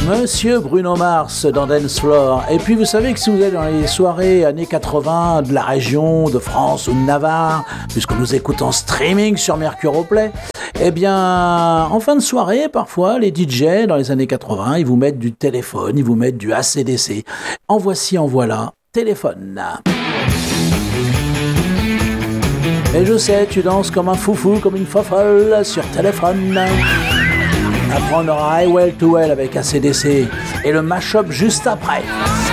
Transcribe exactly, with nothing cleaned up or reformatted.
Monsieur Bruno Mars dans Dance Floor. Et puis vous savez que si vous êtes dans les soirées années quatre-vingts de la région, de France ou de Navarre, puisque nous écoutons en streaming sur Mercure Play, eh bien, en fin de soirée, parfois, les D J dans les années quatre-vingts, ils vous mettent du téléphone, ils vous mettent du A C D C. En voici, en voilà, téléphone. Et je sais, tu danses comme un foufou, comme une fofolle sur téléphone. Après, on aura I Well to Well avec A C D C et le mash-up juste après.